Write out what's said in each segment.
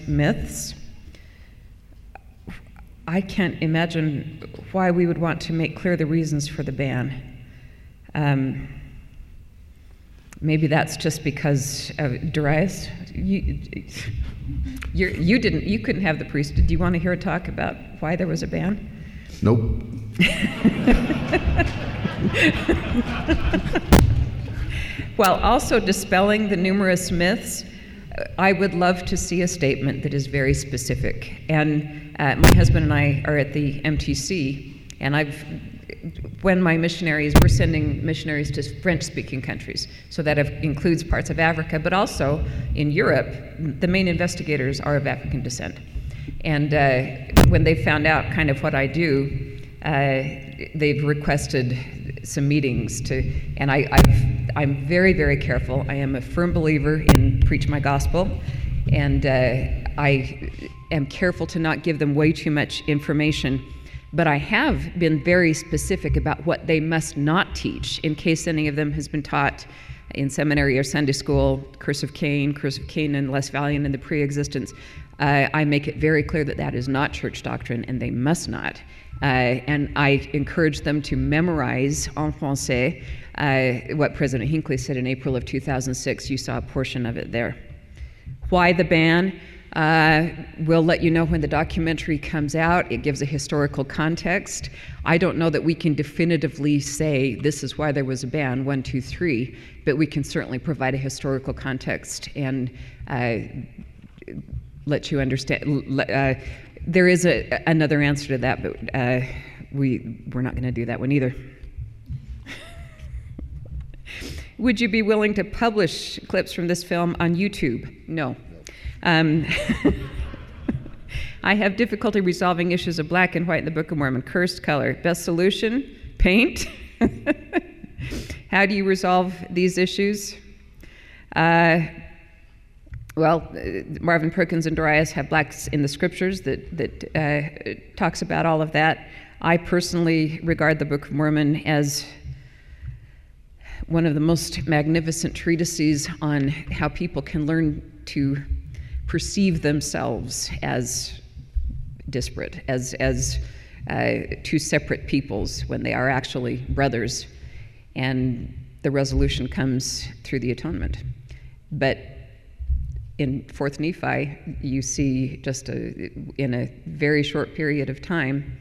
myths. I can't imagine why we would want to make clear the reasons for the ban. Maybe that's just because Darius, you couldn't have the priesthood. Do you want to hear a talk about why there was a ban? Nope. While also dispelling the numerous myths, I would love to see a statement that is very specific. And my husband and I are at the MTC, and when we're sending missionaries to French-speaking countries, so that includes parts of Africa, but also in Europe, the main investigators are of African descent. And when they found out kind of what I do, they've requested some meetings and I'm very, very careful. I am a firm believer in preach my gospel, and I am careful to not give them way too much information. But I have been very specific about what they must not teach, in case any of them has been taught in seminary or Sunday school, Curse of Cain and less valiant in the pre-existence. I make it very clear that is not church doctrine, and they must not. And I encourage them to memorize en français what President Hinckley said in April of 2006. You saw a portion of it there. Why the ban? We'll let you know when the documentary comes out. It gives a historical context. I don't know that we can definitively say this is why there was a ban, 1, 2, 3, but we can certainly provide a historical context and let you understand. There is another answer to that, but we're not going to do that one either. Would you be willing to publish clips from this film on YouTube? No. I have difficulty resolving issues of black and white in the Book of Mormon. Cursed color. Best solution? Paint. How do you resolve these issues? Marvin Perkins and Darius have blacks in the scriptures that talks about all of that. I personally regard the Book of Mormon as one of the most magnificent treatises on how people can learn to perceive themselves as disparate, as two separate peoples when they are actually brothers. And the resolution comes through the atonement. But in 4th Nephi, you see just in a very short period of time,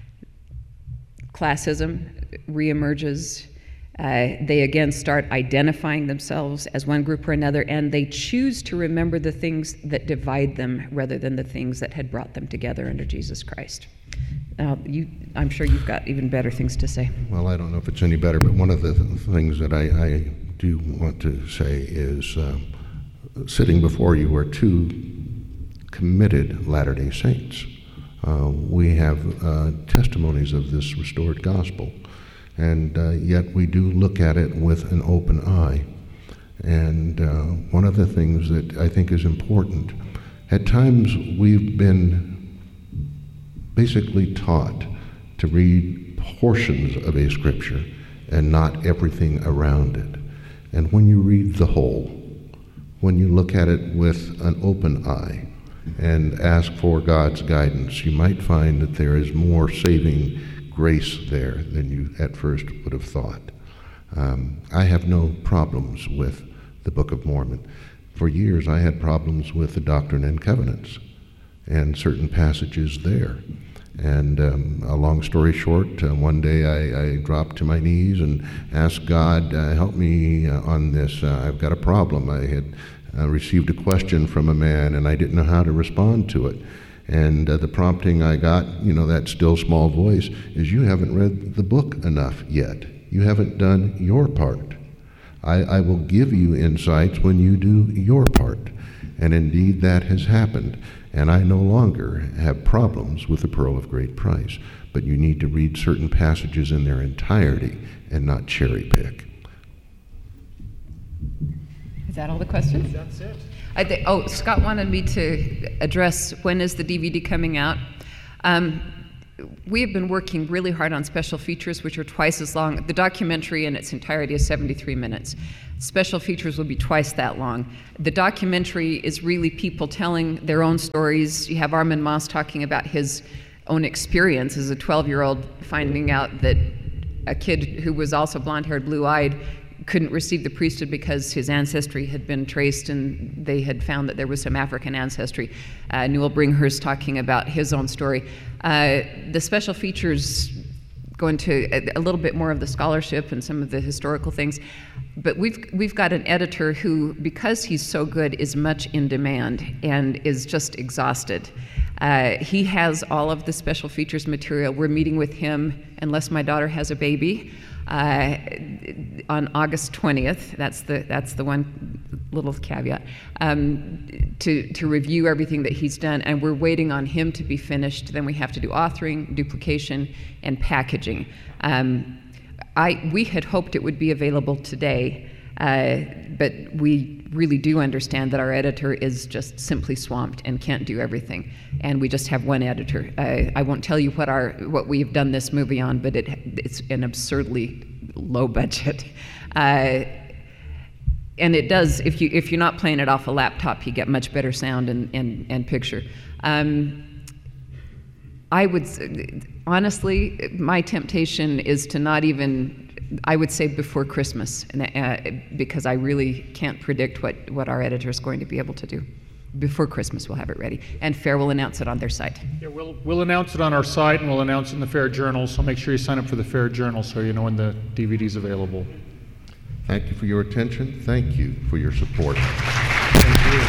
classism reemerges. They again start identifying themselves as one group or another, and they choose to remember the things that divide them rather than the things that had brought them together under Jesus Christ. I'm sure you've got even better things to say. Well, I don't know if it's any better, but one of the things that I do want to say is sitting before you are two committed Latter-day Saints. We have testimonies of this restored gospel. And yet we do look at it with an open eye. And one of the things that I think is important, at times we've been basically taught to read portions of a scripture and not everything around it. And when you read the whole, when you look at it with an open eye and ask for God's guidance, you might find that there is more saving grace there than you at first would have thought. I have no problems with the Book of Mormon. For years I had problems with the Doctrine and Covenants and certain passages there. And a long story short, one day I dropped to my knees and asked God, help me on this. I've got a problem. I had received a question from a man and I didn't know how to respond to it. And the prompting I got, that still small voice, is you haven't read the book enough yet. You haven't done your part. I will give you insights when you do your part. And indeed that has happened. And I no longer have problems with the Pearl of Great Price. But you need to read certain passages in their entirety and not cherry pick. Is that all the questions? That's it. Scott wanted me to address when is the DVD coming out. we have been working really hard on special features, which are twice as long. The documentary in its entirety is 73 minutes. Special features will be twice that long. The documentary is really people telling their own stories. You have Armin Moss talking about his own experience as a 12-year-old, finding out that a kid who was also blonde-haired, blue-eyed, couldn't receive the priesthood because his ancestry had been traced and they had found that there was some African ancestry. Newell Bringhurst talking about his own story. The special features go into a little bit more of the scholarship and some of the historical things, but we've got an editor who, because he's so good, is much in demand and is just exhausted. He has all of the special features material. We're meeting with him, unless my daughter has a baby, on August 20th. That's the one little caveat, to review everything that he's done, and we're waiting on him to be finished. Then we have to do authoring, duplication, and packaging. We had hoped it would be available today, but we really do understand that our editor is just simply swamped and can't do everything, and we just have one editor. I won't tell you what we've done this movie on, but it's an absurdly low budget, and it does. If you're not playing it off a laptop, you get much better sound and picture. I would honestly, my temptation is to not even. I would say before Christmas, because I really can't predict what our editor is going to be able to do. Before Christmas, we'll have it ready, and FAIR will announce it on their site. Yeah, we'll announce it on our site, and we'll announce it in the FAIR Journal, so make sure you sign up for the FAIR Journal so you know when the DVD's available. Thank you for your attention. Thank you for your support. Thank you.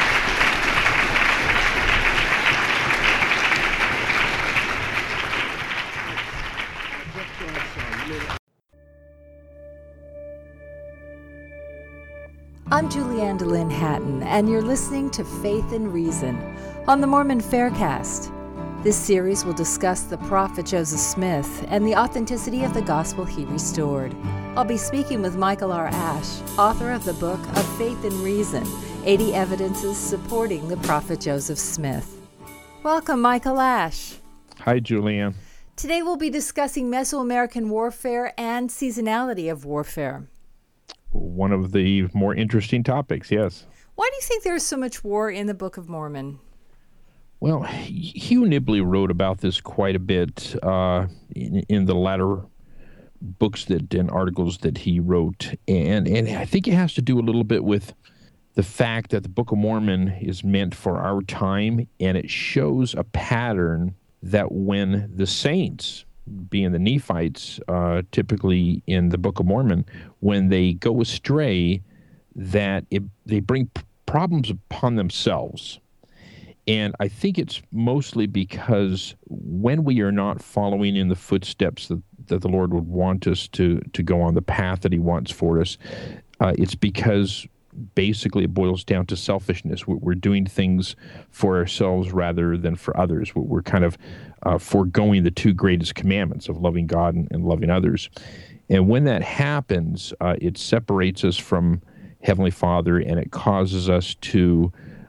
I'm Julianne DeLynn Hatton, and you're listening to Faith and Reason on the Mormon Faircast. This series will discuss the prophet Joseph Smith and the authenticity of the gospel he restored. I'll be speaking with Michael R. Ash, author of the book of Faith and Reason, 80 Evidences Supporting the Prophet Joseph Smith. Welcome, Michael Ash. Hi, Julianne. Today we'll be discussing Mesoamerican warfare and seasonality of warfare. One of the more interesting topics, yes. Why do you think there's so much war in the Book of Mormon? Well, Hugh Nibley wrote about this quite a bit in the latter books and articles that he wrote. And I think it has to do a little bit with the fact that the Book of Mormon is meant for our time, and it shows a pattern that when the saints, being the Nephites, typically in the Book of Mormon, when they go astray, that they bring problems upon themselves. And I think it's mostly because when we are not following in the footsteps that the Lord would want us to go on, the path that he wants for us, it's because basically it boils down to selfishness. We're doing things for ourselves rather than for others. We're kind of foregoing the two greatest commandments of loving God and loving others. And when that happens, it separates us from Heavenly Father, and it causes us to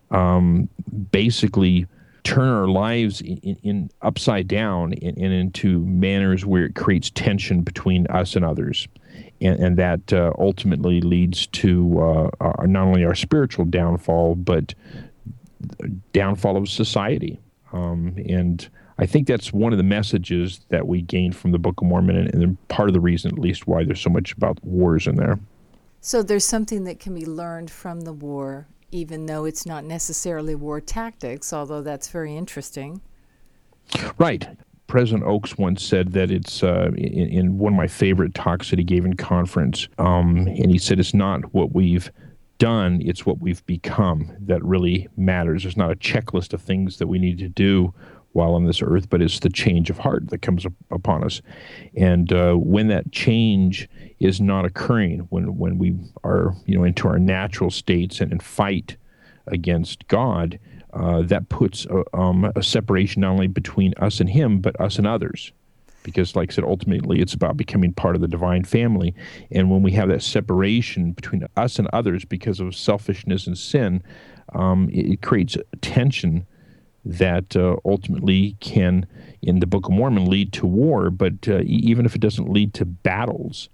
basically turn our lives in upside down and into manners where it creates tension between us and others. And that ultimately leads to not only our spiritual downfall, but downfall of society. And I think that's one of the messages that we gained from the Book of Mormon, and part of the reason, at least, why there's so much about wars in there. So there's something that can be learned from the war, even though it's not necessarily war tactics, although that's very interesting. Right. President Oaks once said that it's in one of my favorite talks that he gave in conference, and he said it's not what we've done, it's what we've become that really matters. There's not a checklist of things that we need to do while on this earth, but it's the change of heart that comes upon us. And when that change is not occurring, when we are into our natural states and fight against God, that puts a separation not only between us and him, but us and others. Because, like I said, ultimately it's about becoming part of the divine family. And when we have that separation between us and others because of selfishness and sin, it creates tension that ultimately can, in the Book of Mormon, lead to war. But even if it doesn't lead to battles,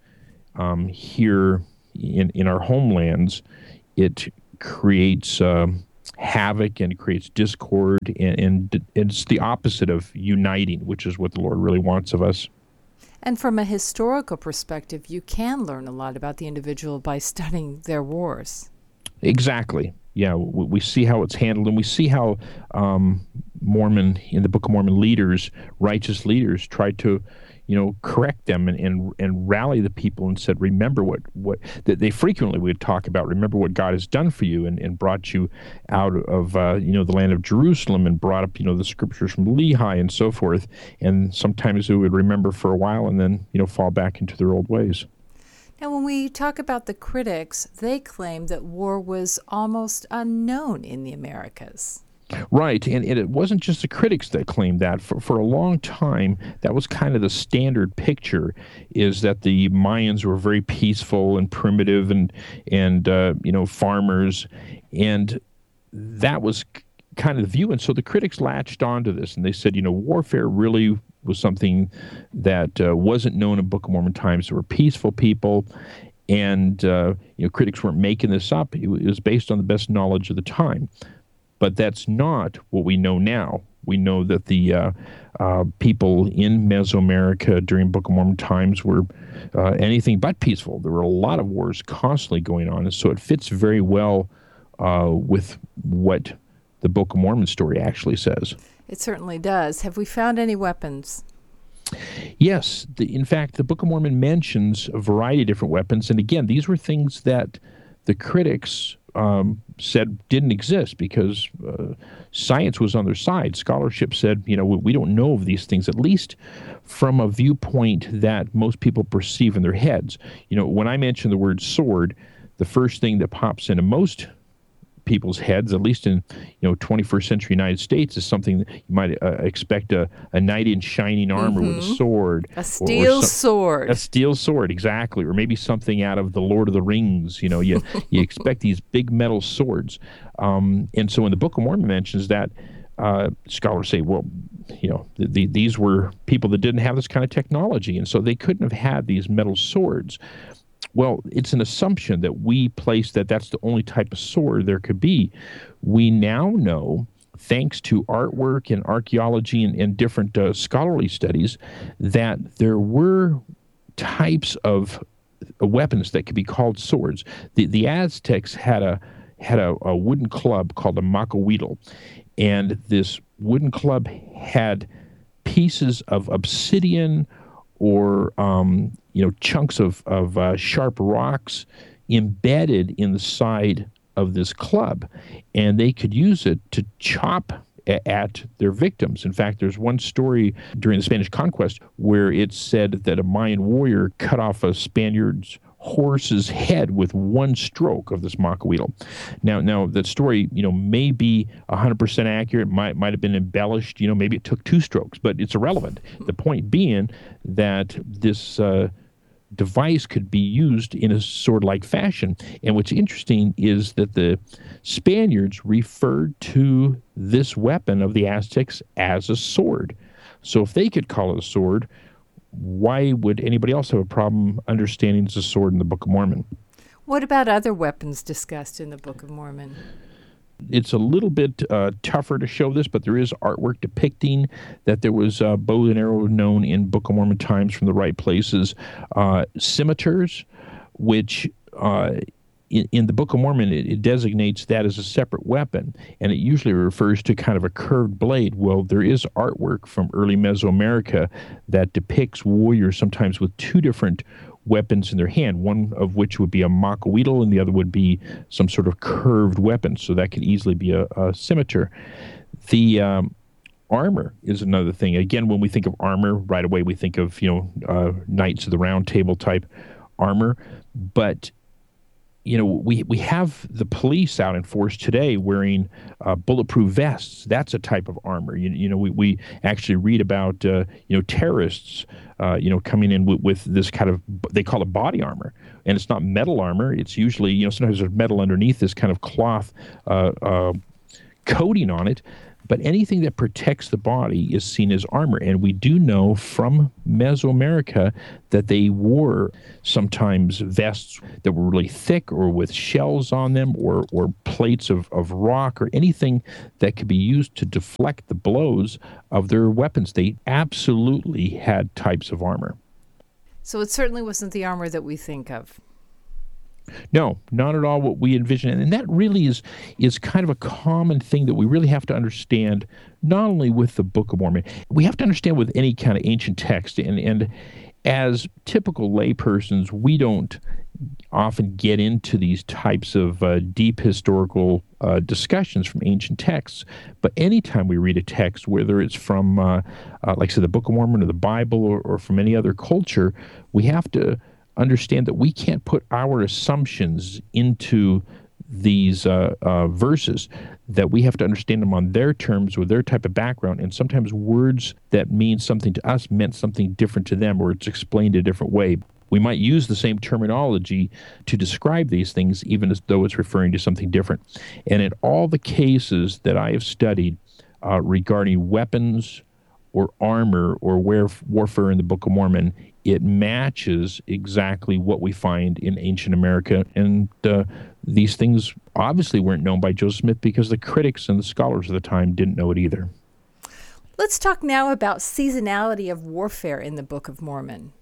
here in our homelands, it creates havoc and creates discord, and it's the opposite of uniting, which is what the Lord really wants of us. And from a historical perspective, you can learn a lot about the individual by studying their wars. Exactly. Yeah, we see how it's handled, and we see how Mormon, in the Book of Mormon, righteous leaders, tried to, correct them and rally the people and said, remember what they frequently would talk about. Remember what God has done for you and brought you out of the land of Jerusalem, and brought up the scriptures from Lehi and so forth. And sometimes they would remember for a while and then fall back into their old ways. Now, when we talk about the critics, they claim that war was almost unknown in the Americas. Right, and it wasn't just the critics that claimed that. For a long time, that was kind of the standard picture, is that the Mayans were very peaceful and primitive and farmers, and that was kind of the view. And so the critics latched onto this, and they said, warfare really was something that wasn't known in Book of Mormon times. There were peaceful people, and critics weren't making this up. It was based on the best knowledge of the time. But that's not what we know now. We know that the people in Mesoamerica during Book of Mormon times were anything but peaceful. There were a lot of wars constantly going on, and so it fits very well with what the Book of Mormon story actually says. It certainly does. Have we found any weapons? Yes. In fact, the Book of Mormon mentions a variety of different weapons, and again, these were things that the critics said didn't exist because science was on their side. Scholarship said, we don't know of these things, at least from a viewpoint that most people perceive in their heads. When I mention the word sword, the first thing that pops into most people's heads, at least in 21st century United States, is something that you might expect a knight in shining armor with a sword, a steel sword, a steel sword, exactly, or maybe something out of the Lord of the Rings. You expect these big metal swords, and so when the Book of Mormon mentions that, scholars say, well, these were people that didn't have this kind of technology, and so they couldn't have had these metal swords. Well, it's an assumption that we place that that's the only type of sword there could be. We now know, thanks to artwork and archaeology and different scholarly studies, that there were types of weapons that could be called swords. The Aztecs had a wooden club called a macahuitl, and this wooden club had pieces of obsidian or chunks of sharp rocks embedded in the side of this club, and they could use it to chop at their victims. In fact, there's one story during the Spanish conquest where it's said that a Mayan warrior cut off a Spaniard's horse's head with one stroke of this macahuitl. Now that story, may be 100% accurate, might have been embellished, maybe it took two strokes, but it's irrelevant. The point being that this device could be used in a sword-like fashion. And what's interesting is that the Spaniards referred to this weapon of the Aztecs as a sword. So if they could call it a sword, why would anybody else have a problem understanding it's a sword in the Book of Mormon? What about other weapons discussed in the Book of Mormon? It's a little bit tougher to show this, but there is artwork depicting that there was bow and arrow known in Book of Mormon times from the right places. Scimitars, which in the Book of Mormon, it designates that as a separate weapon, and it usually refers to kind of a curved blade. Well, there is artwork from early Mesoamerica that depicts warriors sometimes with two different weapons in their hand, one of which would be a macahuitl and the other would be some sort of curved weapon, so that could easily be a scimitar. The armor is another thing. Again, when we think of armor, right away we think of, Knights of the Round Table type armor, but we have the police out in force today wearing bulletproof vests. That's a type of armor. We actually read about terrorists coming in with this kind of, they call it body armor, and it's not metal armor. It's usually sometimes there's metal underneath this kind of cloth coating on it But anything that protects the body is seen as armor. And we do know from Mesoamerica that they wore sometimes vests that were really thick or with shells on them or plates of rock or anything that could be used to deflect the blows of their weapons. They absolutely had types of armor. So it certainly wasn't the armor that we think of. No, not at all what we envision. And that really is kind of a common thing that we really have to understand, not only with the Book of Mormon, we have to understand with any kind of ancient text. And as typical laypersons, we don't often get into these types of deep historical discussions from ancient texts. But anytime we read a text, whether it's from, like I said, the Book of Mormon or the Bible or from any other culture, we have to understand that we can't put our assumptions into these verses, that we have to understand them on their terms with their type of background. And sometimes words that mean something to us meant something different to them, or it's explained a different way. We might use the same terminology to describe these things, even as though it's referring to something different. And in all the cases that I have studied regarding weapons or armor or warfare in the Book of Mormon, it matches exactly what we find in ancient America. And these things obviously weren't known by Joseph Smith because the critics and the scholars of the time didn't know it either. Let's talk now about seasonality of warfare in the Book of Mormon.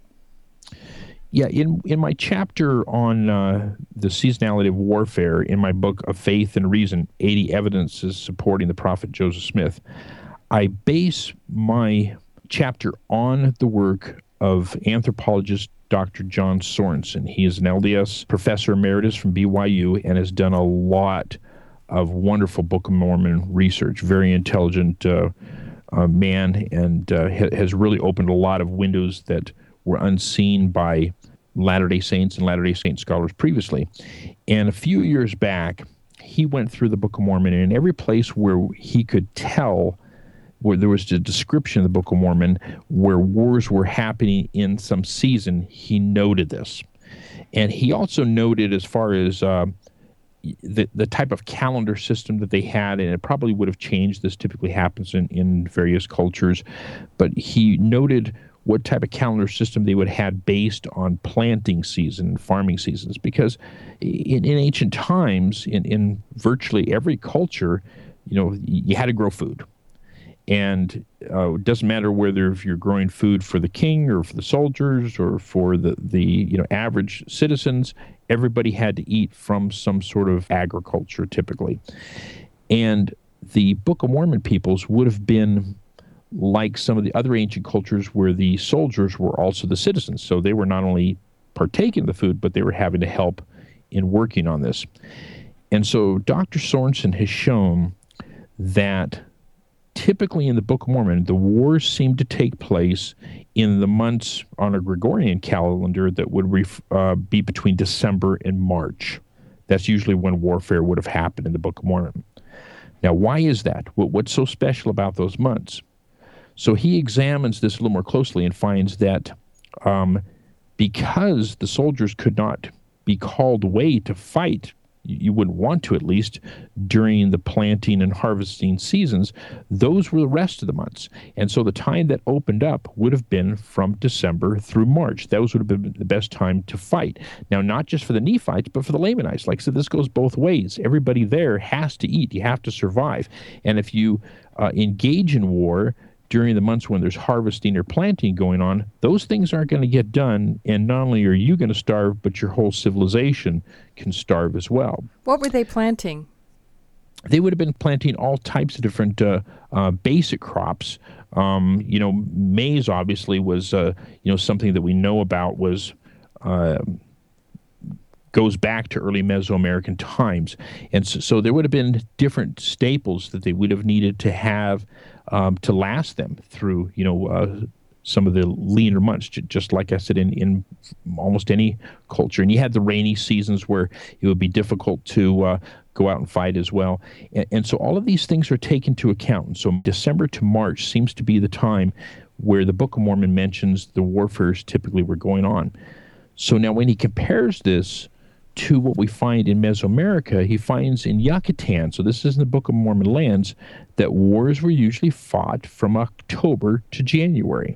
Yeah, in my chapter on the seasonality of warfare in my book of Faith and Reason, 80 Evidences Supporting the Prophet Joseph Smith, I base my chapter on the work of anthropologist Dr. John Sorensen. He is an LDS professor emeritus from BYU and has done a lot of wonderful Book of Mormon research. Very intelligent man, and has really opened a lot of windows that were unseen by Latter-day Saints and Latter-day Saint scholars previously. And a few years back, he went through the Book of Mormon, and in every place where he could tell where there was a description of the Book of Mormon where wars were happening in some season, he noted this. And he also noted as far as the type of calendar system that they had, and it probably would have changed. This typically happens in various cultures. But he noted what type of calendar system they would have based on planting season and farming seasons. Because in ancient times, in virtually every culture, you had to grow food. And it doesn't matter whether if you're growing food for the king or for the soldiers or for the average citizens, everybody had to eat from some sort of agriculture typically. And the Book of Mormon peoples would have been like some of the other ancient cultures where the soldiers were also the citizens. So they were not only partaking of the food, but they were having to help in working on this. And so Dr. Sorensen has shown that typically in the Book of Mormon, the wars seem to take place in the months on a Gregorian calendar that would be between December and March. That's usually when warfare would have happened in the Book of Mormon. Now, why is that? What's so special about those months? So he examines this a little more closely and finds that because the soldiers could not be called away to fight, you wouldn't want to at least, during the planting and harvesting seasons, those were the rest of the months. And so the time that opened up would have been from December through March. Those would have been the best time to fight. Now, not just for the Nephites, but for the Lamanites. Like I said, this goes both ways. Everybody there has to eat. You have to survive. And if you engage in war during the months when there's harvesting or planting going on, those things aren't going to get done. And not only are you going to starve, but your whole civilization can starve as well. What were they planting? They would have been planting all types of different basic crops. Maize obviously was, something that we know about was goes back to early Mesoamerican times. And so there would have been different staples that they would have needed to have to last them through, some of the leaner months, just like I said, in almost any culture. And you had the rainy seasons where it would be difficult to go out and fight as well. And so all of these things are taken into account. And so December to March seems to be the time where the Book of Mormon mentions the warfares typically were going on. So now when he compares this to what we find in Mesoamerica, he finds in Yucatan, so this is in the Book of Mormon lands, that wars were usually fought from October to January.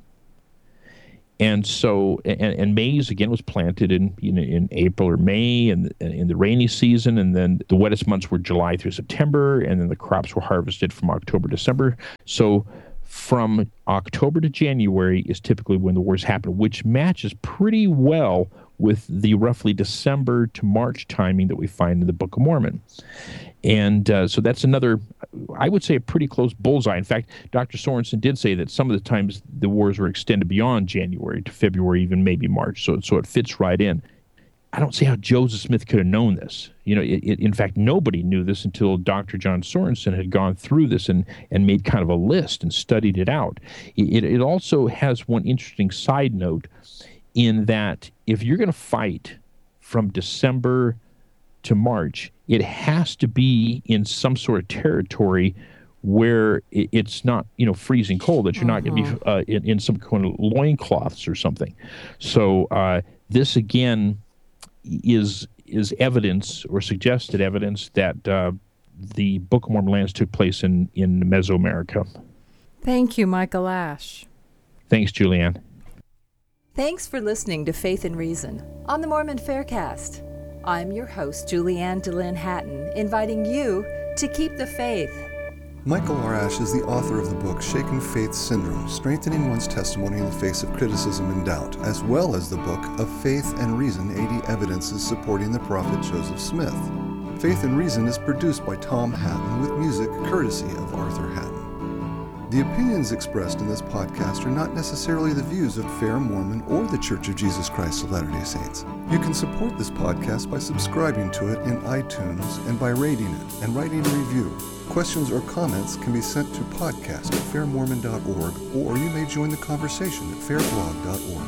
And so, and maize again was planted in April or May, and in the rainy season, and then the wettest months were July through September, and then the crops were harvested from October to December. So from October to January is typically when the wars happen, which matches pretty well with the roughly December to March timing that we find in the Book of Mormon. And so that's another, I would say, a pretty close bullseye. In fact, Dr. Sorensen did say that some of the times the wars were extended beyond January to February, even maybe March. So it fits right in. I don't see how Joseph Smith could have known this. In fact, nobody knew this until Dr. John Sorensen had gone through this and made kind of a list and studied it out. It also has one interesting side note in that if you're going to fight from December to March, it has to be in some sort of territory where it's not, freezing cold, that you're not going to be in some kind of loincloths or something. So this, again, is evidence or suggested evidence that the Book of Mormon lands took place in Mesoamerica. Thank you, Michael Ash. Thanks, Julianne. Thanks for listening to Faith and Reason on the Mormon Faircast. I'm your host, Julianne DeLynn Hatton, inviting you to keep the faith. Michael R. Ash is the author of the book Shaken Faith Syndrome, Strengthening One's Testimony in the Face of Criticism and Doubt, as well as the book Of Faith and Reason, 80 Evidences Supporting the Prophet Joseph Smith. Faith and Reason is produced by Tom Hatton with music courtesy of Arthur Hatton. The opinions expressed in this podcast are not necessarily the views of Fair Mormon or the Church of Jesus Christ of Latter-day Saints. You can support this podcast by subscribing to it in iTunes and by rating it and writing a review. Questions or comments can be sent to podcast@fairmormon.org, or you may join the conversation at fairblog.org.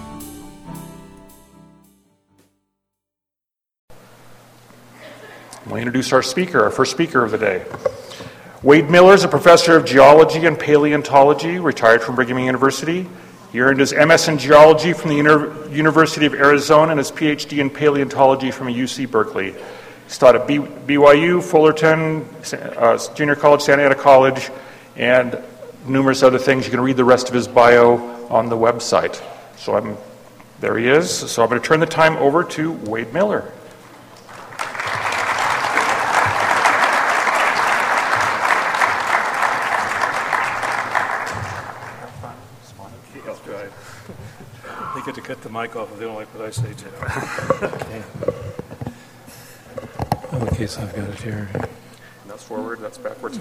We'll introduce our first speaker of the day. Wade Miller is a professor of geology and paleontology, retired from Brigham Young University. He earned his MS in geology from the University of Arizona and his PhD in paleontology from UC Berkeley. He's taught at BYU, Fullerton, Junior College, Santa Ana College, and numerous other things. You can read the rest of his bio on the website. So there he is. So I'm going to turn the time over to Wade Miller. They get to cut the mic off if they don't like what I say, Jeff. Okay, so I've got it here. And that's forward, that's backwards.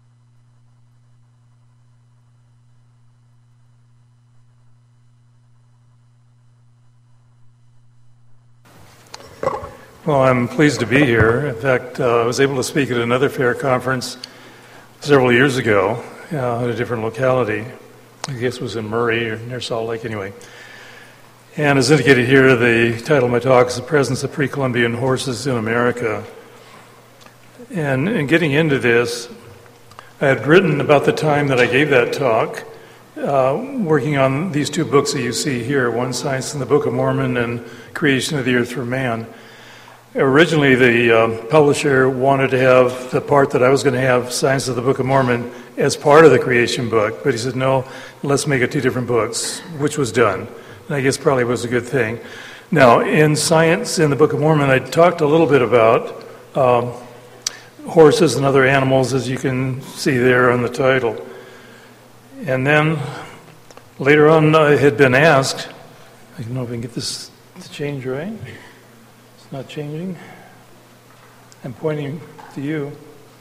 Well, I'm pleased to be here. In fact, I was able to speak at another fair conference several years ago at a different locality. I guess it was in Murray or near Salt Lake anyway. And as indicated here, the title of my talk is The Presence of Pre-Columbian Horses in America. And in getting into this, I had written about the time that I gave that talk, working on these two books that you see here, one Science in the Book of Mormon and Creation of the Earth through Man. Originally, the publisher wanted to have the part that I was going to have, Science of the Book of Mormon, as part of the creation book, but he said, no, let's make it two different books, which was done. And I guess probably was a good thing. Now, in Science in the Book of Mormon, I talked a little bit about horses and other animals, as you can see there on the title. And then later on, I had been asked, I don't know if I can get this to change right. It's not changing. I'm pointing to you.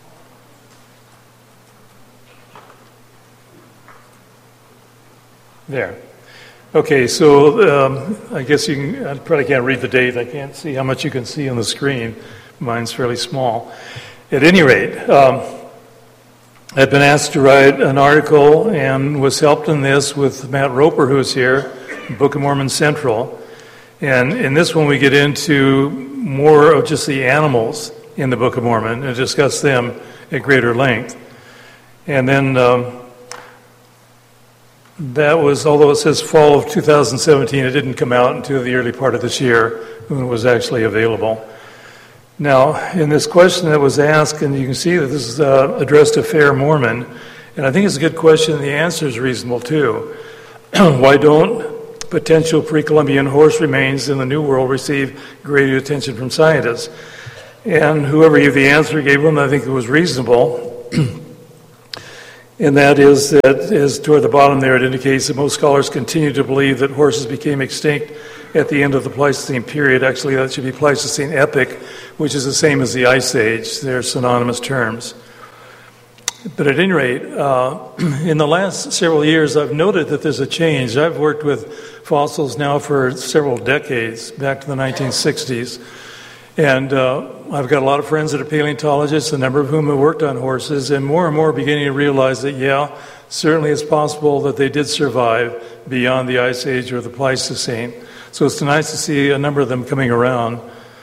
There. Okay, so I guess I probably can't read the date. I can't see how much you can see on the screen. Mine's fairly small. At any rate, I've been asked to write an article and was helped in this with Matt Roper, who's here, Book of Mormon Central. And in this one, we get into more of just the animals in the Book of Mormon and discuss them at greater length. And then that was, although it says fall of 2017, it didn't come out until the early part of this year when it was actually available. Now, in this question that was asked, and you can see that this is addressed to Fair Mormon, and I think it's a good question, and the answer is reasonable too. Why don't potential pre-Columbian horse remains in the New World receive greater attention from scientists? And whoever gave the answer gave one, I think it was reasonable. And that is toward the bottom there, it indicates that most scholars continue to believe that horses became extinct at the end of the Pleistocene period. Actually, that should be Pleistocene epoch, which is the same as the Ice Age. They're synonymous terms. But at any rate, in the last several years, I've noted that there's a change. I've worked with fossils now for several decades, back to the 1960s. And I've got a lot of friends that are paleontologists, a number of whom have worked on horses, and more are beginning to realize that, yeah, certainly it's possible that they did survive beyond the Ice Age or the Pleistocene. So it's nice to see a number of them coming around.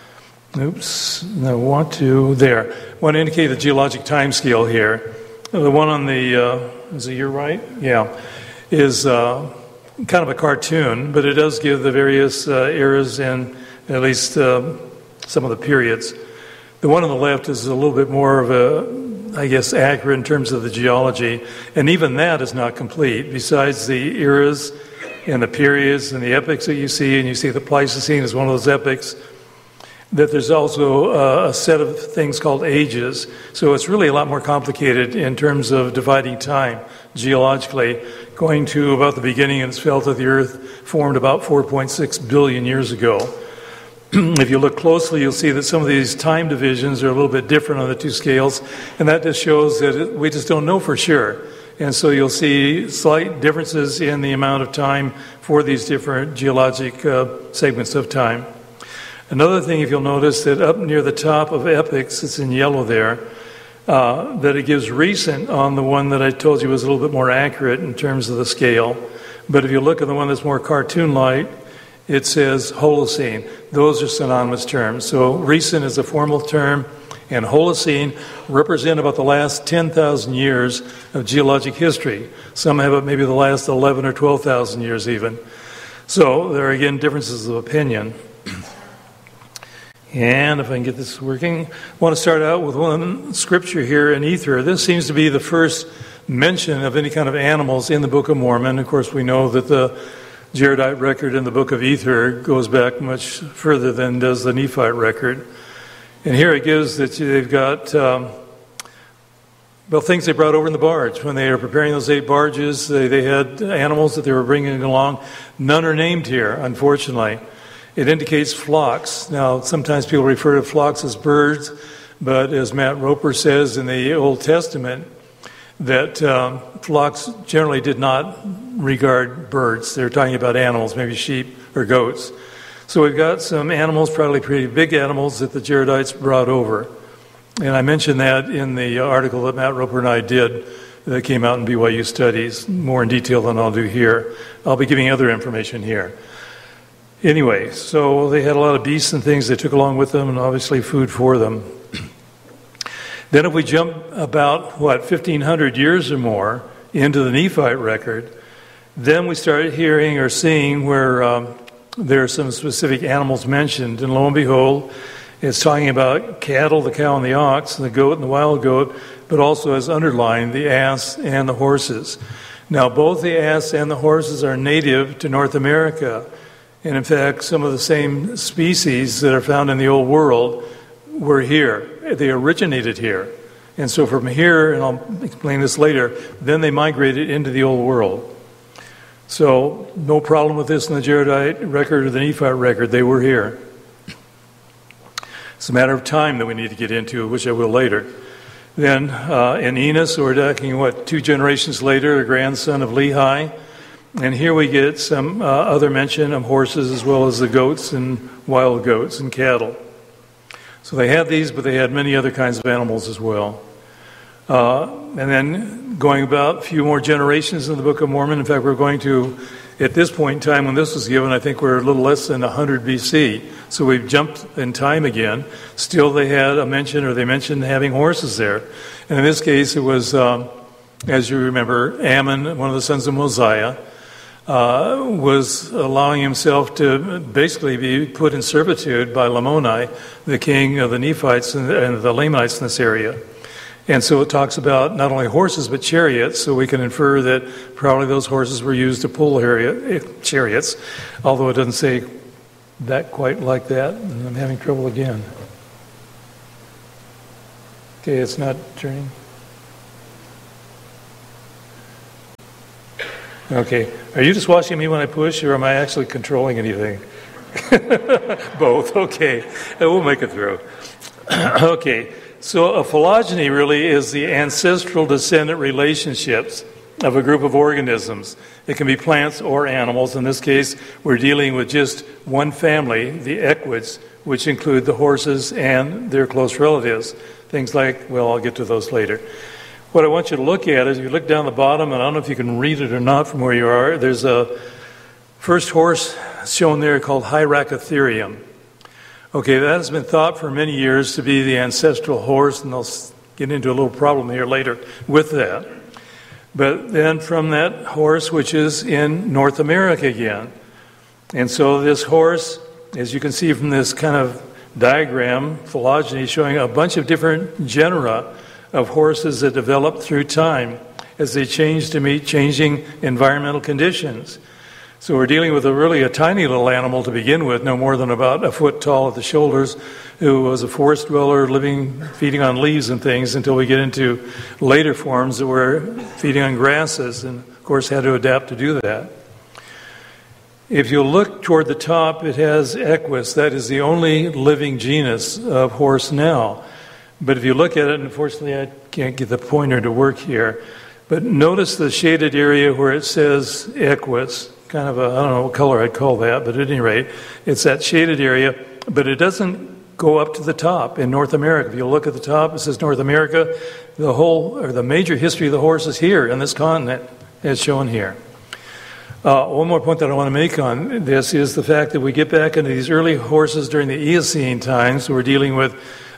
Oops, I want to indicate the geologic time scale here. The one on the, is it your right? Yeah, is kind of a cartoon, but it does give the various eras and at least some of the periods. The one on the left is a little bit more of a, I guess, accurate in terms of the geology, and even that is not complete. Besides the eras and the periods and the epochs that you see, and you see the Pleistocene is one of those epochs, that there's also a set of things called ages. So it's really a lot more complicated in terms of dividing time geologically, going to about the beginning and it's felt that the Earth formed about 4.6 billion years ago. If you look closely, you'll see that some of these time divisions are a little bit different on the two scales, and that just shows that we just don't know for sure. And so you'll see slight differences in the amount of time for these different geologic segments of time. Another thing, if you'll notice, that up near the top of epochs, it's in yellow there, that it gives recent on the one that I told you was a little bit more accurate in terms of the scale. But if you look at the one that's more cartoon-like, it says Holocene. Those are synonymous terms. So recent is a formal term, and Holocene represent about the last 10,000 years of geologic history. Some have it maybe the last 11 or 12,000 years even. So there are, again, differences of opinion. And if I can get this working, I want to start out with one scripture here in Ether. This seems to be the first mention of any kind of animals in the Book of Mormon. Of course, we know that the Jaredite record in the Book of Ether goes back much further than does the Nephite record. And here it gives that they've got, things they brought over in the barge. When they were preparing those 8 barges, they had animals that they were bringing along. None are named here, unfortunately. It indicates flocks. Now, sometimes people refer to flocks as birds, but as Matt Roper says in the Old Testament, that flocks generally did not regard birds. They're talking about animals, maybe sheep or goats. So we've got some animals, probably pretty big animals, that the Jaredites brought over. And I mentioned that in the article that Matt Roper and I did that came out in BYU Studies, more in detail than I'll do here. I'll be giving other information here. Anyway, so they had a lot of beasts and things they took along with them, and obviously food for them. Then if we jump about, 1,500 years or more into the Nephite record, then we start hearing or seeing where there are some specific animals mentioned. And lo and behold, it's talking about cattle, the cow and the ox, and the goat and the wild goat, but also as underlined, the ass and the horses. Now, both the ass and the horses are native to North America. And in fact, some of the same species that are found in the Old World were here. They originated here. And so from here, and I'll explain this later, then they migrated into the Old World. So no problem with this in the Jaredite record or the Nephite record. They were here. It's a matter of time that we need to get into, which I will later. Then in Enos, we're talking, 2 generations later, a grandson of Lehi. And here we get some other mention of horses as well as the goats and wild goats and cattle. So they had these, but they had many other kinds of animals as well. And then going about a few more generations in the Book of Mormon. In fact, we're going to, at this point in time when this was given, I think we're a little less than 100 BC. So we've jumped in time again. Still they had a mention, or they mentioned having horses there. And in this case, it was, as you remember, Ammon, one of the sons of Mosiah, was allowing himself to basically be put in servitude by Lamoni, the king of the Nephites and the Lamanites in this area. And so it talks about not only horses but chariots, so we can infer that probably those horses were used to pull chariots, although it doesn't say that quite like that. And I'm having trouble again. Okay, it's not turning. Okay, are you just watching me when I push, or am I actually controlling anything? Both, okay. We'll make it through. Okay, so a phylogeny really is the ancestral descendant relationships of a group of organisms. It can be plants or animals. In this case, we're dealing with just one family, the equids, which include the horses and their close relatives. Things like, well, I'll get to those later. What I want you to look at is you look down the bottom, and I don't know if you can read it or not from where you are. There's a first horse shown there called Hyracotherium. Okay, that has been thought for many years to be the ancestral horse, and I'll get into a little problem here later with that. But then from that horse, which is in North America again. And so this horse, as you can see from this kind of diagram, phylogeny, showing a bunch of different genera of horses that develop through time as they change to meet changing environmental conditions. So we're dealing with a tiny little animal to begin with, no more than about a foot tall at the shoulders, who was a forest dweller feeding on leaves and things until we get into later forms that were feeding on grasses and, of course, had to adapt to do that. If you look toward the top, it has Equus. That is the only living genus of horse now. But if you look at it, unfortunately I can't get the pointer to work here, but notice the shaded area where it says Equus, kind of I don't know what color I'd call that, but at any rate, it's that shaded area, but it doesn't go up to the top in North America. If you look at the top, it says North America. The major history of the horse is here in this continent, as shown here. One more point that I want to make on this is the fact that we get back into these early horses during the Eocene times. We're dealing with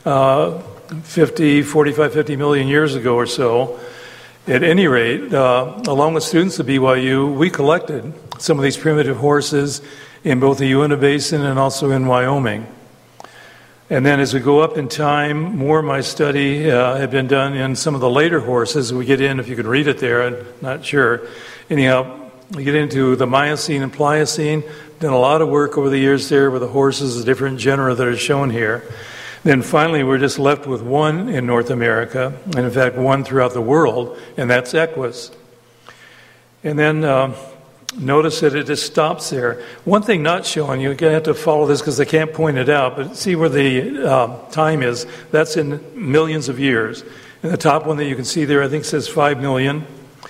50 million years ago or so. At any rate, along with students at BYU, we collected some of these primitive horses in both the Uinta Basin and also in Wyoming. And then as we go up in time, more of my study had been done in some of the later horses. We get in, if you could read it there, I'm not sure. Anyhow, we get into the Miocene and Pliocene. Done a lot of work over the years there with the horses, the different genera that are shown here. Then finally, we're just left with one in North America, and in fact, one throughout the world, and that's Equus. And then notice that it just stops there. One thing not shown, you're going to have to follow this because I can't point it out, but see where the time is. That's in millions of years. And the top one that you can see there, I think says 5 million.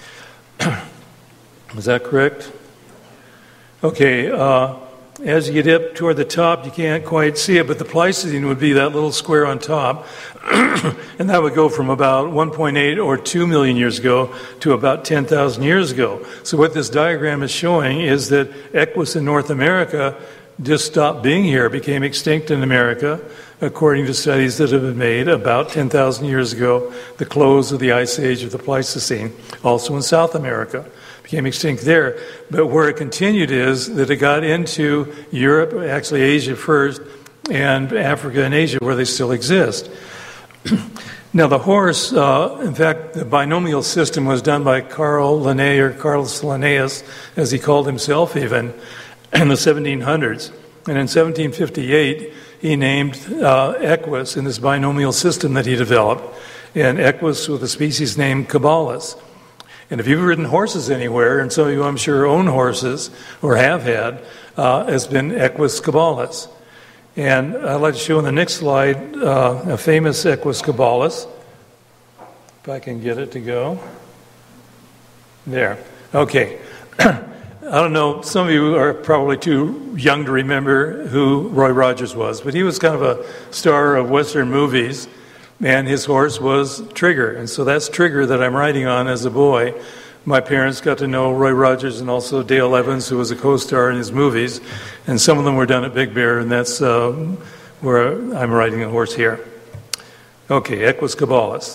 Is that correct? Okay, as you get up toward the top, you can't quite see it, but the Pleistocene would be that little square on top, and that would go from about 1.8 or 2 million years ago to about 10,000 years ago. So what this diagram is showing is that Equus in North America just stopped being here, became extinct in America, according to studies that have been made about 10,000 years ago, the close of the Ice Age of the Pleistocene, also in South America. Became extinct there. But where it continued is that it got into Europe, actually Asia first, and Africa and Asia, where they still exist. Now the horse, in fact, the binomial system was done by Carl Linnaeus, or Carlos Linnaeus, as he called himself even, in the 1700s. And in 1758, he named Equus in this binomial system that he developed, and Equus with a species named Caballus. And if you've ridden horses anywhere, and some of you I'm sure own horses or have had, has been Equus caballus. And I'd like to show on the next slide a famous Equus caballus. If I can get it to go. There. Okay. I don't know, some of you are probably too young to remember who Roy Rogers was, but he was kind of a star of Western movies. And his horse was Trigger. And so that's Trigger that I'm riding on as a boy. My parents got to know Roy Rogers and also Dale Evans, who was a co-star in his movies. And some of them were done at Big Bear, and that's where I'm riding a horse here. Okay, Equus caballus.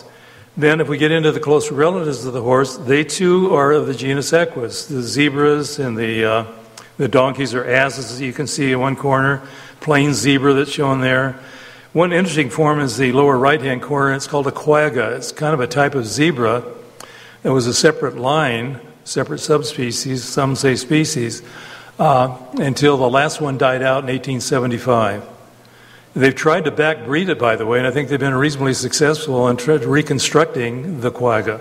Then if we get into the closer relatives of the horse, they too are of the genus Equus. The zebras and the donkeys or asses, as you can see in one corner, plain zebra that's shown there. One interesting form is the lower right-hand corner. It's called a quagga. It's kind of a type of zebra. It was a separate line, separate subspecies, some say species, until the last one died out in 1875. They've tried to backbreed it, by the way, and I think they've been reasonably successful in reconstructing the quagga.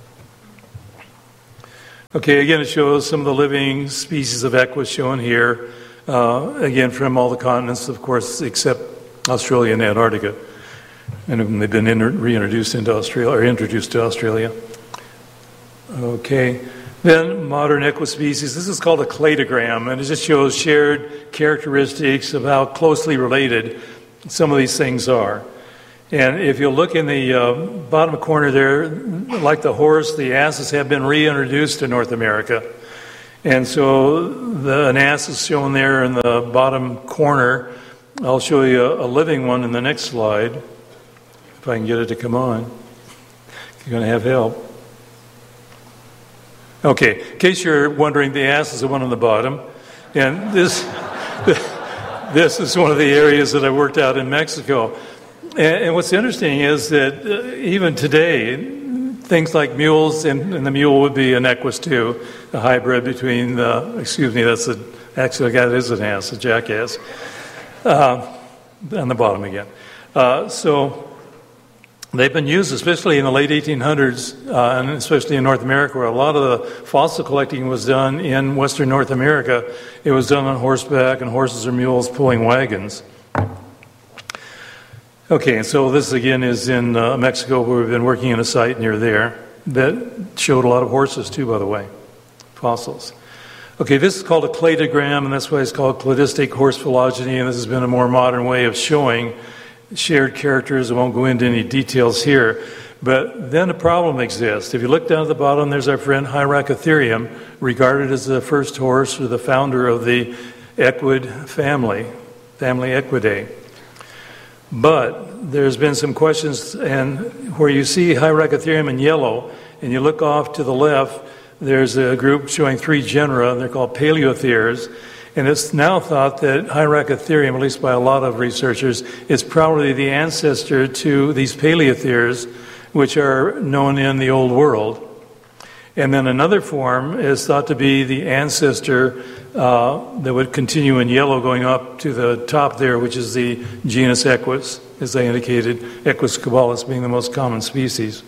Okay, again, it shows some of the living species of Equus shown here, again, from all the continents, of course, except Australia and Antarctica. And they've been reintroduced into Australia, or introduced to Australia. Okay, then modern Equus species. This is called a cladogram, and it just shows shared characteristics of how closely related some of these things are. And if you look in the bottom corner there, like the horse, the asses have been reintroduced to North America. And so an ass is shown there in the bottom corner. I'll show you a living one in the next slide, if I can get it to come on. You're going to have help. Okay, in case you're wondering, the ass is the one on the bottom. And this is one of the areas that I worked out in Mexico. And what's interesting is that even today, things like mules, and the mule would be an Equus too, a hybrid between actually a guy that is an ass, a jackass, on the bottom again. So they've been used, especially in the late 1800s, and especially in North America, where a lot of the fossil collecting was done in Western North America. It was done on horseback and horses or mules pulling wagons. Okay, and so this again is in Mexico, where we've been working in a site near there that showed a lot of horses too, by the way, fossils. Okay, this is called a cladogram, and that's why it's called cladistic horse phylogeny, and this has been a more modern way of showing shared characters. I won't go into any details here, but then a problem exists. If you look down at the bottom, there's our friend Hyracotherium, regarded as the first horse or the founder of the Equid family Equidae. But there's been some questions, and where you see Hyracotherium in yellow, and you look off to the left, there's a group showing 3 genera, and they're called Paleotheres. And it's now thought that Hyracotherium, at least by a lot of researchers, is probably the ancestor to these Paleotheres, which are known in the Old World. And then another form is thought to be the ancestor that would continue in yellow going up to the top there, which is the genus Equus, as I indicated, Equus caballus being the most common species.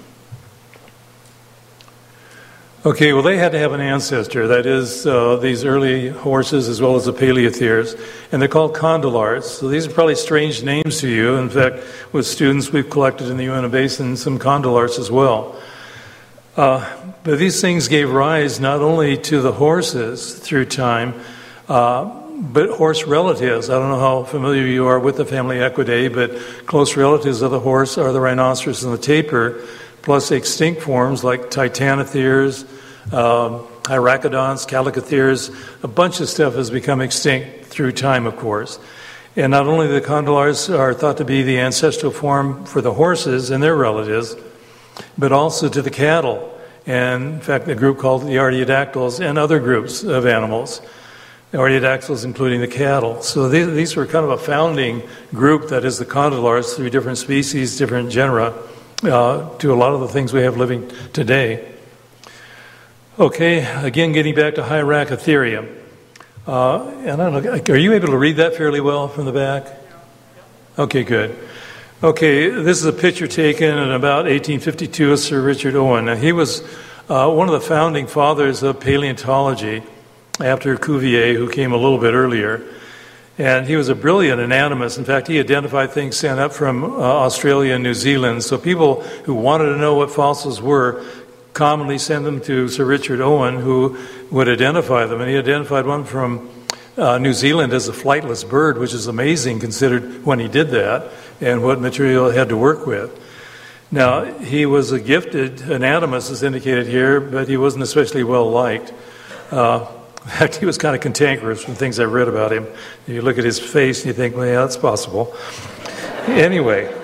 Okay, well, they had to have an ancestor, that is, these early horses as well as the Paleotheres, and they're called condylars. So these are probably strange names to you. In fact, with students, we've collected in the Uinta Basin some condylars as well. But these things gave rise not only to the horses through time, but horse relatives. I don't know how familiar you are with the family Equidae, but close relatives of the horse are the rhinoceros and the tapir, plus extinct forms like Titanotheres, Hyracodontስ, Calicotheres. A bunch of stuff has become extinct through time, of course. And not only the condylars are thought to be the ancestral form for the horses and their relatives, but also to the cattle. And in fact, a group called the Artiodactyls and other groups of animals. The Artiodactyls including the cattle. So these were kind of a founding group, that is the condylars, through different species, different genera, to a lot of the things we have living today. Okay, again, getting back to Hyracotherium. And I don't know, are you able to read that fairly well from the back? Okay, good. Okay, this is a picture taken in about 1852 of Sir Richard Owen. Now, he was one of the founding fathers of paleontology after Cuvier, who came a little bit earlier. And he was a brilliant anatomist. In fact, he identified things sent up from Australia and New Zealand. So people who wanted to know what fossils were commonly sent them to Sir Richard Owen, who would identify them. And he identified one from New Zealand as a flightless bird, which is amazing considered when he did that and what material he had to work with. Now, he was a gifted anatomist, as indicated here, but he wasn't especially well liked. In fact, he was kind of cantankerous from things I've read about him. You look at his face and you think, well, yeah, that's possible. Anyway,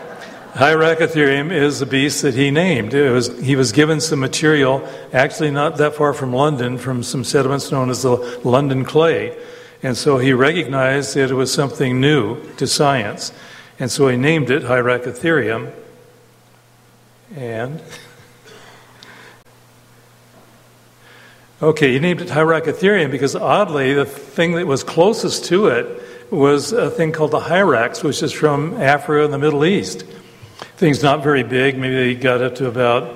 Hyracotherium is the beast that he named. He was given some material, actually not that far from London, from some sediments known as the London clay. And so he recognized that it was something new to science. And so he named it Hyracotherium. And okay, he named it Hyracotherium because oddly, the thing that was closest to it was a thing called the hyrax, which is from Africa and the Middle East. Thing's not very big. Maybe they got up to about,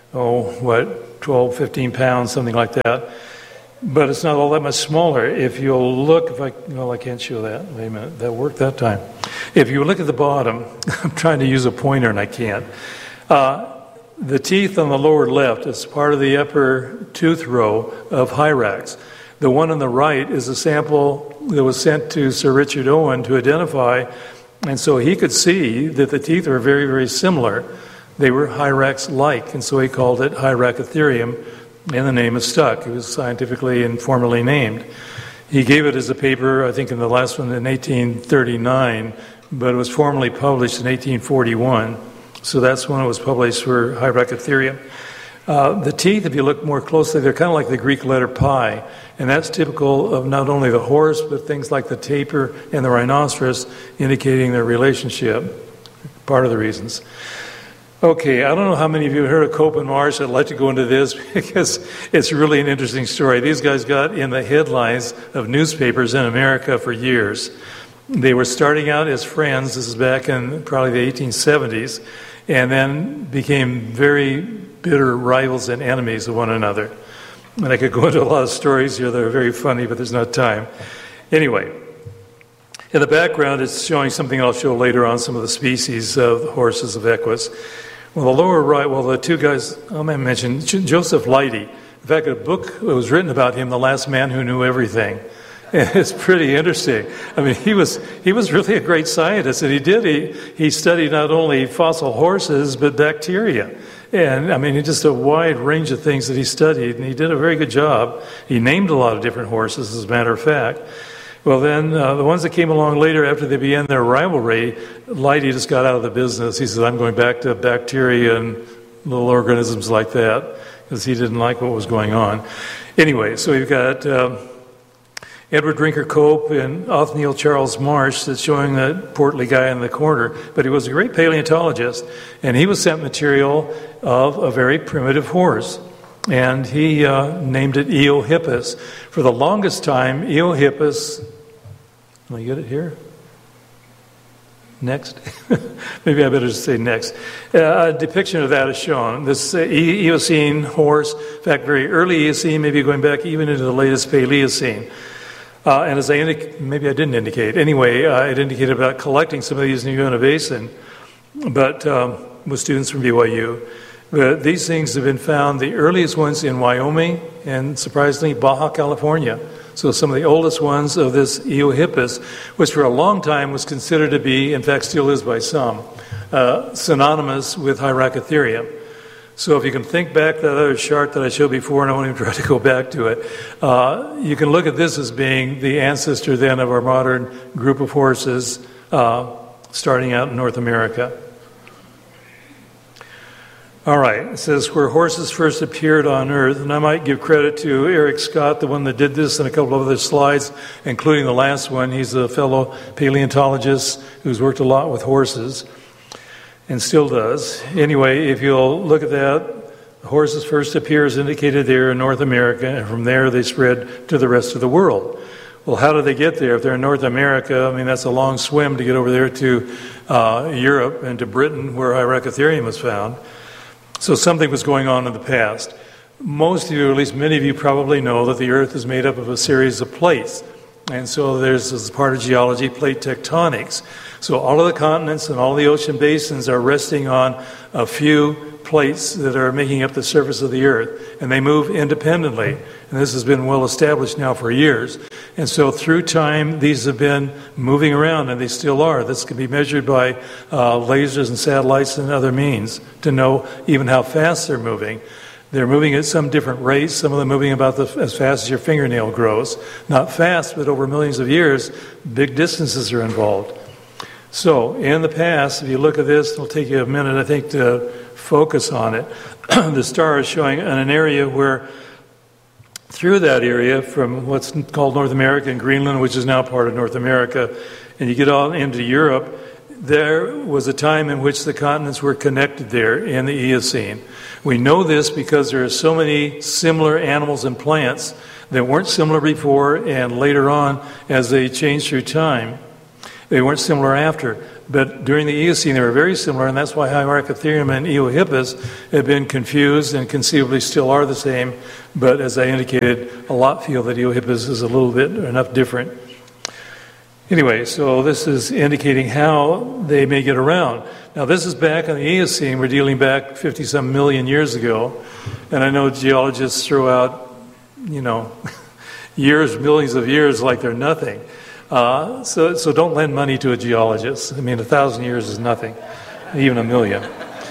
12, 15 pounds, something like that. But it's not all that much smaller. If you'll look, I can't show that. Wait a minute, that worked that time. If you look at the bottom, I'm trying to use a pointer and I can't. The teeth on the lower left is part of the upper tooth row of hyrax. The one on the right is a sample that was sent to Sir Richard Owen to identify, and so he could see that the teeth were very, very similar. They were hyrax-like, and so he called it Hyracotherium, and the name is stuck. It was scientifically and formally named. He gave it as a paper, I think in the last one in 1839, but it was formally published in 1841. So that's when it was published for Hyracotherium. The teeth, if you look more closely, they're kind of like the Greek letter pi, and that's typical of not only the horse, but things like the tapir and the rhinoceros, indicating their relationship, part of the reasons. Okay, I don't know how many of you have heard of Cope and Marsh. I'd like to go into this because it's really an interesting story. These guys got in the headlines of newspapers in America for years. They were starting out as friends, this is back in probably the 1870s, and then became very bitter rivals and enemies of one another. And I could go into a lot of stories here that are very funny, but there's not time. Anyway, in the background, it's showing something I'll show later on, some of the species of the horses of Equus. Well, the lower right, the two guys, I might mention, Joseph Leidy. In fact, a book was written about him, The Last Man Who Knew Everything. It's pretty interesting. I mean, he was really a great scientist, and he studied not only fossil horses, but bacteria. And I mean, just a wide range of things that he studied, and he did a very good job. He named a lot of different horses, as a matter of fact. Well, then, the ones that came along later after they began their rivalry, Leidy just got out of the business. He said, I'm going back to bacteria and little organisms like that, because he didn't like what was going on. Anyway, so you've got Edward Drinker Cope and Othniel Charles Marsh that's showing that portly guy in the corner, but he was a great paleontologist, and he was sent material of a very primitive horse. And he named it Eohippus. For the longest time, Eohippus, let me get it here. Next. Maybe I better just say next. A depiction of that is shown. This Eocene horse, in fact, very early Eocene, maybe going back even into the latest Paleocene. And as maybe I didn't indicate. Anyway, it indicated about collecting some of these in the Uinta Basin, but with students from BYU. But these things have been found, the earliest ones in Wyoming and, surprisingly, Baja California. So some of the oldest ones of this Eohippus, which for a long time was considered to be, in fact still is by some, synonymous with Hyracotherium. So if you can think back to that other chart that I showed before, and I won't even try to go back to it, you can look at this as being the ancestor then of our modern group of horses starting out in North America. All right, it says, where horses first appeared on Earth, and I might give credit to Eric Scott, the one that did this, and a couple of other slides, including the last one. He's a fellow paleontologist who's worked a lot with horses, and still does. Anyway, if you'll look at that, horses first appear as indicated there in North America, and from there they spread to the rest of the world. Well, how do they get there? If they're in North America, I mean, that's a long swim to get over there to Europe and to Britain, where Hyracotherium was found. So something was going on in the past. Most of you, or at least many of you, probably know that the Earth is made up of a series of plates. And so there's, as part of geology, plate tectonics. So all of the continents and all the ocean basins are resting on a few plates that are making up the surface of the Earth. And they move independently. And this has been well established now for years. And so through time, these have been moving around, and they still are. This can be measured by lasers and satellites and other means to know even how fast they're moving. They're moving at some different rates, some of them moving about as fast as your fingernail grows. Not fast, but over millions of years, big distances are involved. So, in the past, if you look at this, it'll take you a minute, I think, to focus on it. The star is showing an area where, through that area, from what's called North America and Greenland, which is now part of North America, and you get on into Europe, there was a time in which the continents were connected there in the Eocene. We know this because there are so many similar animals and plants that weren't similar before, and later on, as they changed through time, they weren't similar after. But during the Eocene, they were very similar, and that's why Hyarchaeotherium and Eohippus have been confused and conceivably still are the same. But as I indicated, a lot feel that Eohippus is a little bit enough different. Anyway, so this is indicating how they may get around. Now, this is back in the Eocene. We're dealing back 50-some million years ago. And I know geologists throw out, years, millions of years like they're nothing. So don't lend money to a geologist. 1,000 years is nothing, even a million.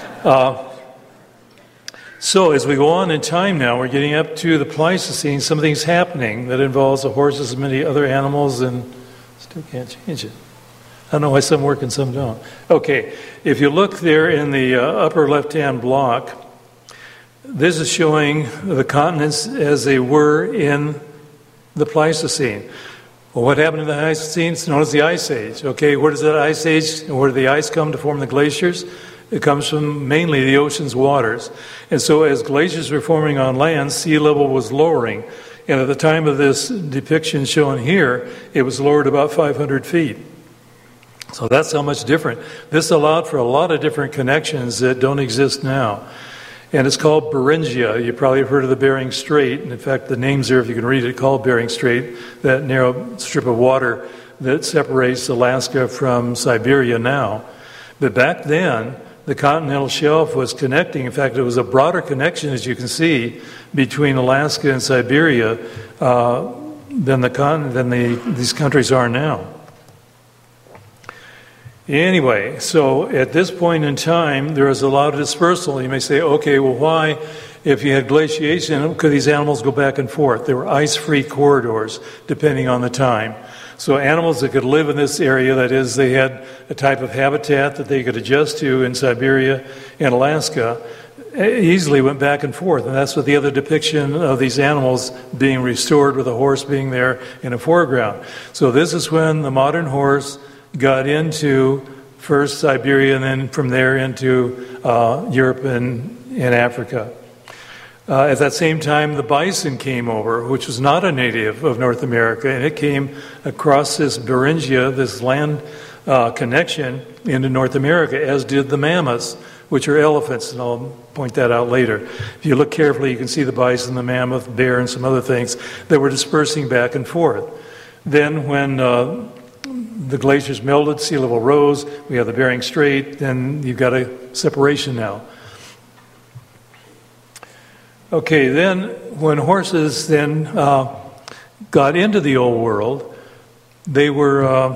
So as we go on in time now, we're getting up to the Pleistocene. Something's happening that involves the horses and many other animals, and still can't change it. I don't know why some work and some don't. Okay, if you look there in the upper left-hand block, this is showing the continents as they were in the Pleistocene. Well, what happened in the Pleistocene? It's known as the Ice Age. Okay, where does that Ice Age, where did the ice come to form the glaciers? It comes from mainly the ocean's waters. And so as glaciers were forming on land, sea level was lowering. And at the time of this depiction shown here, it was lowered about 500 feet. So that's how much different. This allowed for a lot of different connections that don't exist now. And it's called Beringia. You probably have heard of the Bering Strait. And in fact, the name's there, if you can read it, called Bering Strait, that narrow strip of water that separates Alaska from Siberia now. But back then, the continental shelf was connecting. In fact, it was a broader connection, as you can see, between Alaska and Siberia than these countries are now. Anyway, so at this point in time, there is a lot of dispersal. You may say, okay, well, why, if you had glaciation, could these animals go back and forth? There were ice-free corridors, depending on the time. So animals that could live in this area, that is, they had a type of habitat that they could adjust to in Siberia and Alaska, easily went back and forth. And that's what the other depiction of these animals being restored with a horse being there in the foreground. So this is when the modern horse got into first Siberia and then from there into Europe and Africa. At that same time, the bison came over, which was not a native of North America, and it came across this Beringia, this land connection, into North America, as did the mammoths, which are elephants, and I'll point that out later. If you look carefully, you can see the bison, the mammoth, bear, and some other things that were dispersing back and forth. Then when the glaciers melted, sea level rose, we have the Bering Strait, then you've got a separation now. Okay, then when horses then got into the old world, they were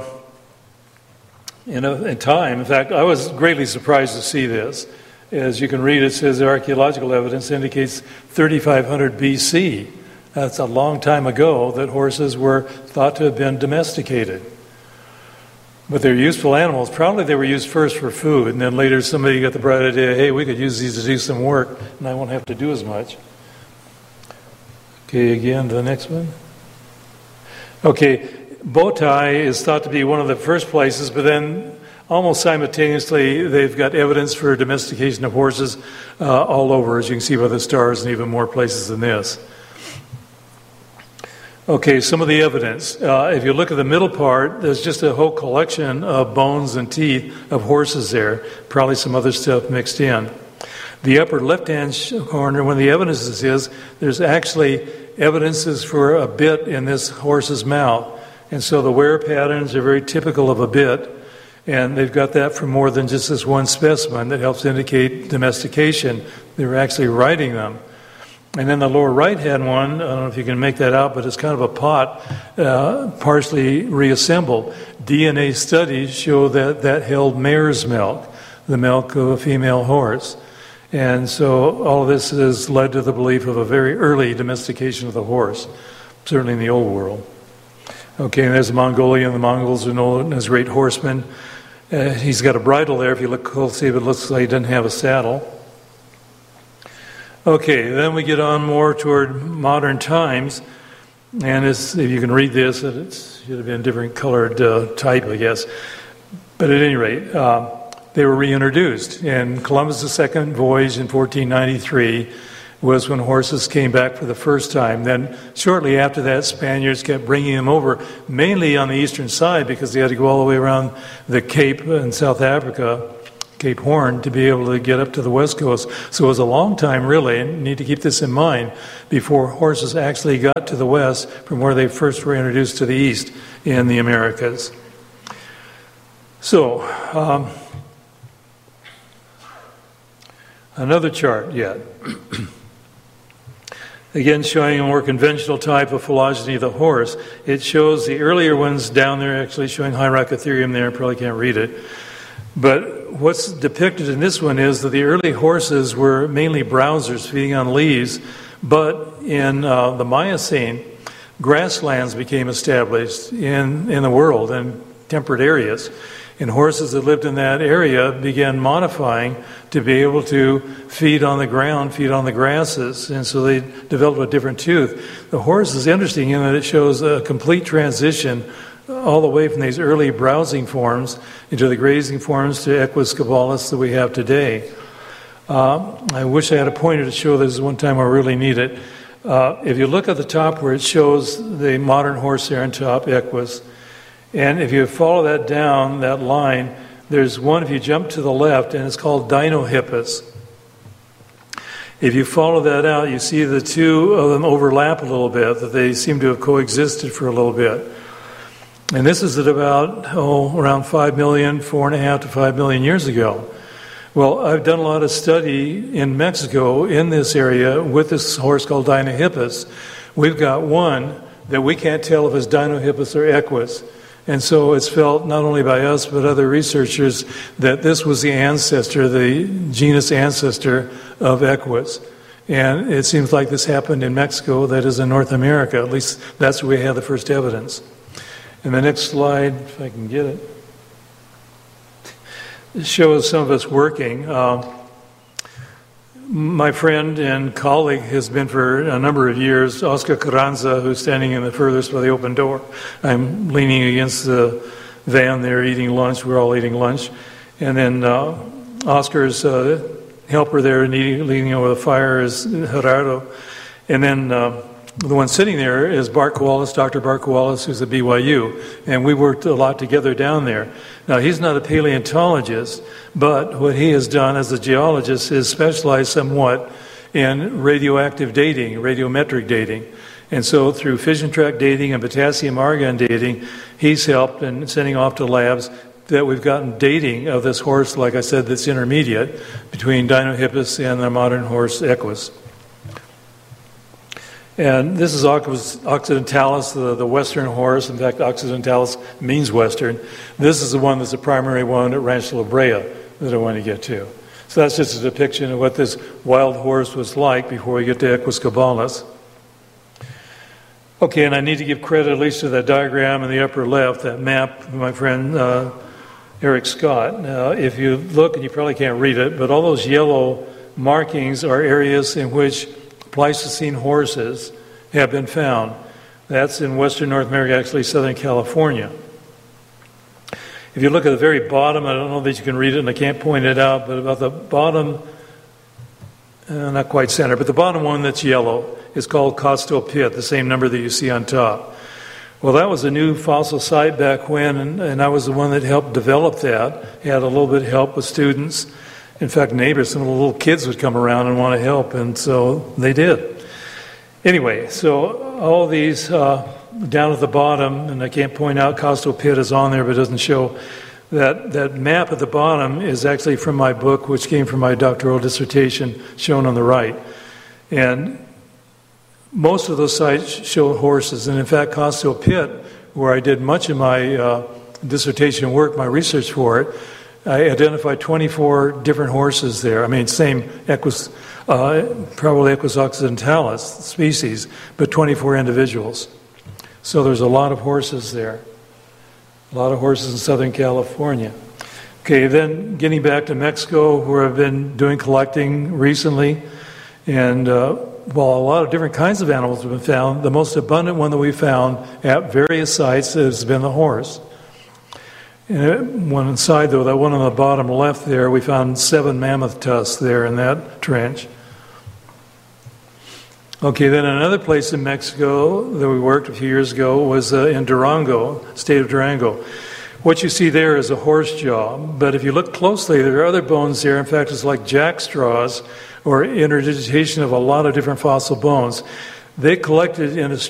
in time. In fact, I was greatly surprised to see this. As you can read, it says archaeological evidence indicates 3500 BC. That's a long time ago that horses were thought to have been domesticated. But they're useful animals. Probably they were used first for food, and then later somebody got the bright idea, hey, we could use these to do some work, and I won't have to do as much. Okay, again, the next one. Okay, Botai is thought to be one of the first places, but then almost simultaneously they've got evidence for domestication of horses all over, as you can see by the stars, and even more places than this. Okay, some of the evidence. If you look at the middle part, there's just a whole collection of bones and teeth of horses there. Probably some other stuff mixed in. The upper left-hand corner, one of the evidences is there's actually evidences for a bit in this horse's mouth. And so the wear patterns are very typical of a bit. And they've got that from more than just this one specimen that helps indicate domestication. They were actually writing them. And then the lower right-hand one, I don't know if you can make that out, but it's kind of a pot, partially reassembled. DNA studies show that that held mare's milk, the milk of a female horse. And so all of this has led to the belief of a very early domestication of the horse, certainly in the old world. Okay, and there's Mongolia, and the Mongols are known as great horsemen. He's got a bridle there. If you look closely, it looks like he doesn't have a saddle. Okay, then we get on more toward modern times. And if you can read this, it should have been different colored type, I guess. But at any rate, they were reintroduced. And Columbus' second voyage in 1493 was when horses came back for the first time. Then shortly after that, Spaniards kept bringing them over, mainly on the eastern side, because they had to go all the way around the Cape in South Africa, Cape Horn, to be able to get up to the west coast. So it was a long time, really, and you need to keep this in mind, before horses actually got to the west from where they first were introduced to the east in the Americas. So, another chart yet. Again, showing a more conventional type of phylogeny of the horse. It shows the earlier ones down there, actually showing Hyracotherium there. Probably can't read it. But what's depicted in this one is that the early horses were mainly browsers feeding on leaves. But in the Miocene, grasslands became established in the world in temperate areas. And horses that lived in that area began modifying to be able to feed on the ground, feed on the grasses, and so they developed a different tooth. The horse is interesting in that it shows a complete transition all the way from these early browsing forms into the grazing forms to Equus caballus that we have today. I wish I had a pointer to show this one time I really need it. If you look at the top where it shows the modern horse there on top, Equus, and if you follow that down, that line, there's one, if you jump to the left, and it's called Dinohippus. If you follow that out, you see the two of them overlap a little bit, that they seem to have coexisted for a little bit. And this is at about, around 5 million, 4.5 to 5 million years ago. Well, I've done a lot of study in Mexico in this area with this horse called Dinohippus. We've got one that we can't tell if it's Dinohippus or Equus. And so it's felt not only by us but other researchers that this was the ancestor, the genus ancestor of Equus. And it seems like this happened in Mexico, that is in North America. At least that's where we have the first evidence. And the next slide, if I can get it, shows some of us working. My friend and colleague has been for a number of years, Oscar Carranza, who's standing in the furthest by the open door. I'm leaning against the van there eating lunch. We're all eating lunch. And then Oscar's helper there leaning over the fire is Gerardo. And then the one sitting there is Bart Koalas, Dr. Bart Koalas, who's at BYU. And we worked a lot together down there. Now, he's not a paleontologist, but what he has done as a geologist is specialize somewhat in radioactive dating, radiometric dating. And so through fission track dating and potassium argon dating, he's helped in sending off to labs that we've gotten dating of this horse, like I said, that's intermediate between Dinohippus and the modern horse Equus. And this is Occidentalis, the western horse. In fact, Occidentalis means western. This is the one that's the primary one at Rancho La Brea that I want to get to. So that's just a depiction of what this wild horse was like before we get to Equus caballus. Okay, and I need to give credit at least to that diagram in the upper left, that map from my friend Eric Scott. Now, if you look, and you probably can't read it, but all those yellow markings are areas in which Pleistocene horses have been found. That's in western North America, actually Southern California. If you look at the very bottom, I don't know that you can read it and I can't point it out, but about the bottom, not quite center, but the bottom one that's yellow is called Costo Pit, the same number that you see on top. Well, that was a new fossil site back when, and I was the one that helped develop that. Had a little bit of help with students. In fact, neighbors, some of the little kids would come around and want to help, and so they did. Anyway, so all these down at the bottom, and I can't point out, Costo Pit is on there, but it doesn't show. That map at the bottom is actually from my book, which came from my doctoral dissertation, shown on the right. And most of those sites show horses, and in fact, Costo Pit, where I did much of my dissertation work, my research for it, I identified 24 different horses there. I mean, same Equus, probably Equus occidentalis species, but 24 individuals. So there's a lot of horses there. A lot of horses in Southern California. Okay, then getting back to Mexico, where I've been doing collecting recently, and while a lot of different kinds of animals have been found, the most abundant one that we found at various sites has been the horse. And one inside, though, that one on the bottom left there, we found 7 mammoth tusks there in that trench. Okay, then another place in Mexico that we worked a few years ago was in Durango, state of Durango. What you see there is a horse jaw, but if you look closely, there are other bones there. In fact, it's like jack straws or interdigitation of a lot of different fossil bones. They collected in a